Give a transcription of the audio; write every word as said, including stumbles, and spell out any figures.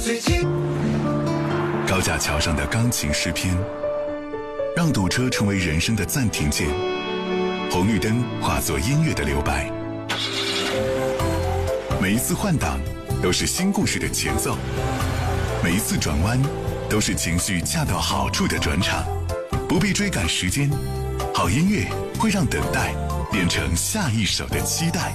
最近高架桥上的钢琴诗篇，让堵车成为人生的暂停键，红绿灯化作音乐的留白。每一次换挡都是新故事的前奏，每一次转弯都是情绪恰到好处的转场。不必追赶时间，好音乐会让等待变成下一首的期待。